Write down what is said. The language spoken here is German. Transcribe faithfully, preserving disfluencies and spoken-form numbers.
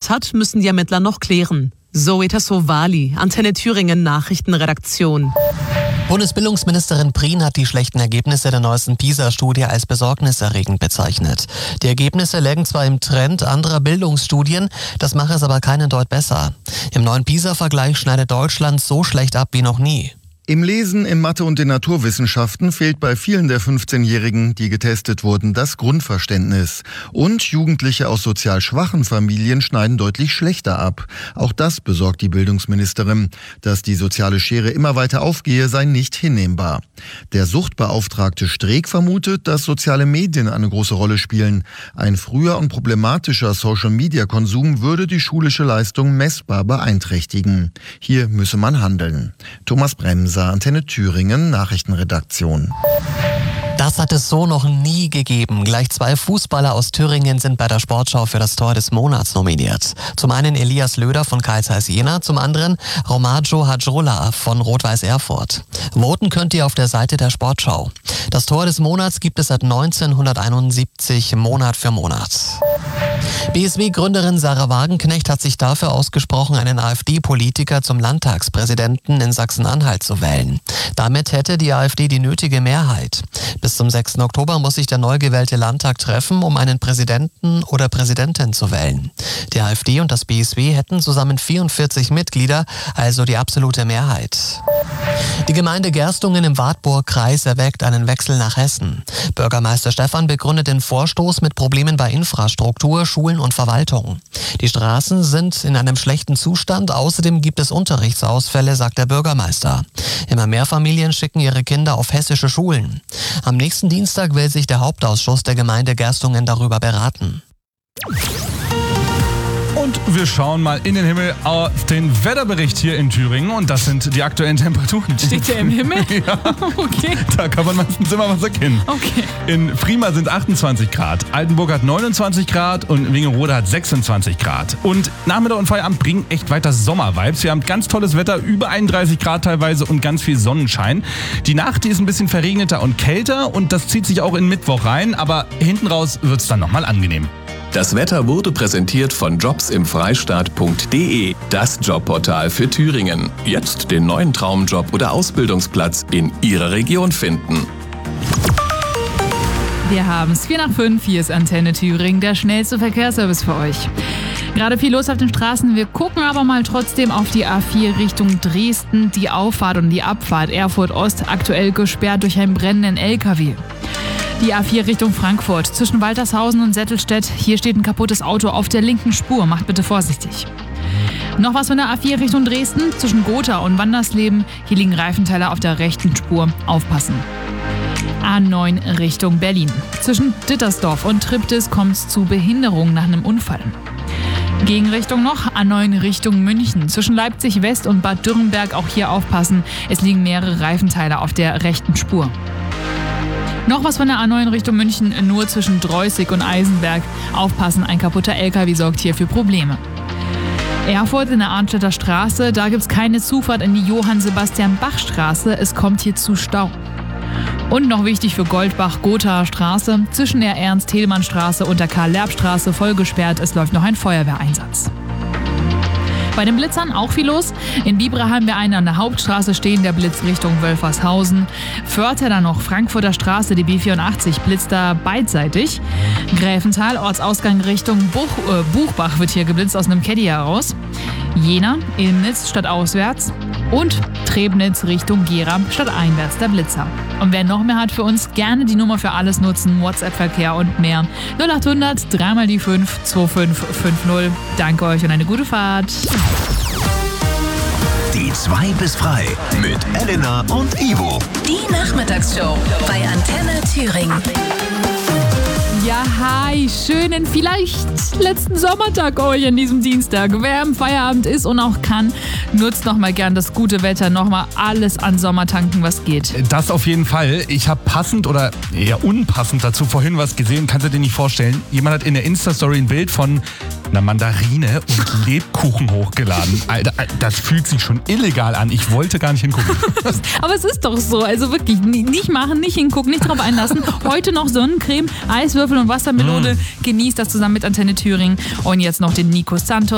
gebracht hat, müssen die Ermittler noch klären. Zoe Tassovali, Antenne Thüringen Nachrichtenredaktion. Bundesbildungsministerin Prien hat die schlechten Ergebnisse der neuesten PISA-Studie als besorgniserregend bezeichnet. Die Ergebnisse lägen zwar im Trend anderer Bildungsstudien, das mache es aber keinen Deut besser. Im neuen PISA-Vergleich schneidet Deutschland so schlecht ab wie noch nie. Im Lesen, in Mathe und den Naturwissenschaften fehlt bei vielen der fünfzehnjährigen, die getestet wurden, das Grundverständnis. Und Jugendliche aus sozial schwachen Familien schneiden deutlich schlechter ab. Auch das besorgt die Bildungsministerin. Dass die soziale Schere immer weiter aufgehe, sei nicht hinnehmbar. Der Suchtbeauftragte Streeck vermutet, dass soziale Medien eine große Rolle spielen. Ein früher und problematischer Social-Media-Konsum würde die schulische Leistung messbar beeinträchtigen. Hier müsse man handeln. Thomas Bremser, Antenne Thüringen, Nachrichtenredaktion. Das hat es so noch nie gegeben. Gleich zwei Fußballer aus Thüringen sind bei der Sportschau für das Tor des Monats nominiert. Zum einen Elias Löder von Carl Zeiss Jena, zum anderen Romaggio Hadjola von Rot-Weiß Erfurt. Voten könnt ihr auf der Seite der Sportschau. Das Tor des Monats gibt es seit neunzehnhunderteinundsiebzig Monat für Monat. B S W-Gründerin Sarah Wagenknecht hat sich dafür ausgesprochen, einen AfD-Politiker zum Landtagspräsidenten in Sachsen-Anhalt zu wählen. Damit hätte die AfD die nötige Mehrheit. Bis zum sechsten Oktober muss sich der neu gewählte Landtag treffen, um einen Präsidenten oder Präsidentin zu wählen. Die AfD und das B S W hätten zusammen vierundvierzig Mitglieder, also die absolute Mehrheit. Die Gemeinde Gerstungen im Wartburg-Kreis erwägt einen Wechsel nach Hessen. Bürgermeister Stephan begründet den Vorstoß mit Problemen bei Infrastruktur, Schulen und Verwaltung. Die Straßen sind in einem schlechten Zustand, außerdem gibt es Unterrichtsausfälle, sagt der Bürgermeister. Immer mehr Familien schicken ihre Kinder auf hessische Schulen. Am nächsten Dienstag will sich der Hauptausschuss der Gemeinde Gerstungen darüber beraten. Und wir schauen mal in den Himmel auf den Wetterbericht hier in Thüringen. Und das sind die aktuellen Temperaturen. Steht der im Himmel? Ja, Okay. Da kann man meistens immer was erkennen. Okay. In Prima sind achtundzwanzig Grad, Altenburg hat neunundzwanzig Grad und Wingerode hat sechsundzwanzig Grad. Und Nachmittag und Feierabend bringen echt weiter Sommervibes. Wir haben ganz tolles Wetter, über einunddreißig Grad teilweise und ganz viel Sonnenschein. Die Nacht, die ist ein bisschen verregneter und kälter und das zieht sich auch in Mittwoch rein. Aber hinten raus wird es dann nochmal angenehm. Das Wetter wurde präsentiert von jobs im freistaat punkt de, das Jobportal für Thüringen. Jetzt den neuen Traumjob oder Ausbildungsplatz in Ihrer Region finden. Wir haben es vier nach fünf, hier ist Antenne Thüringen, der schnellste Verkehrsservice für euch. Gerade viel los auf den Straßen, wir gucken aber mal trotzdem auf die A vier Richtung Dresden. Die Auffahrt und die Abfahrt Erfurt Ost aktuell gesperrt durch einen brennenden L K W. Die A vier Richtung Frankfurt, zwischen Waltershausen und Settelstedt. Hier steht ein kaputtes Auto auf der linken Spur. Macht bitte vorsichtig. Noch was von der A vier Richtung Dresden, zwischen Gotha und Wandersleben. Hier liegen Reifenteile auf der rechten Spur. Aufpassen. A neun Richtung Berlin. Zwischen Dittersdorf und Triptis kommt es zu Behinderungen nach einem Unfall. Gegenrichtung noch, A neun Richtung München. Zwischen Leipzig West und Bad Dürrenberg auch hier aufpassen. Es liegen mehrere Reifenteile auf der rechten Spur. Noch was von der A neun Richtung München, nur zwischen Dreußig und Eisenberg. Aufpassen, ein kaputter L K W sorgt hier für Probleme. Erfurt in der Arnstädter Straße, da gibt es keine Zufahrt in die Johann-Sebastian-Bach-Straße. Es kommt hier zu Stau. Und noch wichtig für Goldbach-Gothaer Straße, zwischen der Ernst-Thälmann-Straße und der Karl-Lerb-Straße voll gesperrt. Es läuft noch ein Feuerwehreinsatz. Bei den Blitzern auch viel los. In Bibra haben wir einen an der Hauptstraße stehen, der Blitz Richtung Wölfershausen. Förther dann noch Frankfurter Straße, die B vierundachtzig blitzt da beidseitig. Gräfenthal, Ortsausgang Richtung Buch, äh, Buchbach wird hier geblitzt aus einem Caddy heraus. Jena, Ilmnitz stadtauswärts und Trebnitz Richtung Gera stadteinwärts der Blitzer. Und wer noch mehr hat für uns, gerne die Nummer für alles nutzen, WhatsApp-Verkehr und mehr. null achthundert, dreimal die fünf, zwei fünf fünf null. Danke euch und eine gute Fahrt. Die zwei bis frei mit Elena und Ivo. Die Nachmittagsshow bei Antenne Thüringen. Ja, hi, schönen, vielleicht letzten Sommertag euch an diesem Dienstag. Wer im Feierabend ist und auch kann, nutzt nochmal gern das gute Wetter, nochmal alles an Sommertanken, was geht. Das auf jeden Fall. Ich habe passend oder eher unpassend dazu vorhin was gesehen, kannst du dir nicht vorstellen. Jemand hat in der Insta-Story ein Bild von einer Mandarine und Lebkuchen hochgeladen. Alter, das fühlt sich schon illegal an. Ich wollte gar nicht hingucken. Aber es ist doch so, also wirklich, nicht machen, nicht hingucken, nicht drauf einlassen. Heute noch Sonnencreme, Eiswürfel und Wassermelone. Mm. Genießt das zusammen mit Antenne Thüringen. Und jetzt noch den Nico Santos.